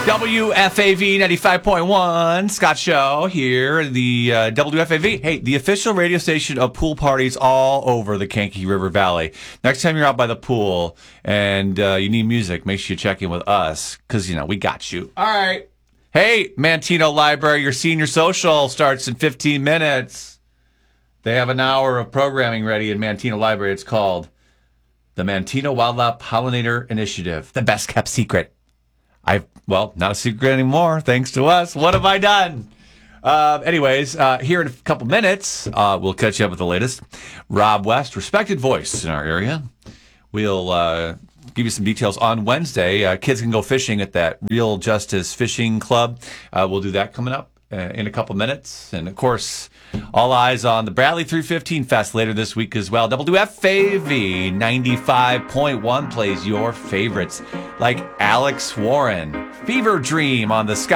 WFAV 95.1, Scott Show here, the WFAV. Hey, the official radio station of pool parties all over the Kankakee River Valley. Next time you're out by the pool and you need music, make sure you check in with us because, we got you. All right. Hey, Manteno Library, your senior social starts in 15 minutes. They have an hour of programming ready in Manteno Library. It's called the Manteno Wildlife Pollinator Initiative, the best kept secret. Not a secret anymore, thanks to us. What have I done? Anyways, here in a couple minutes, we'll catch you up with the latest. Rob West, respected voice in our area. We'll give you some details on Wednesday. Kids can go fishing at that Real Justice Fishing Club. We'll do that coming up in a couple minutes. And, of course, all eyes on the Bradley 315 Fest later this week as well. WFAV 95.1 plays your favorites like Alex Warren, Fever Dream on the Sky.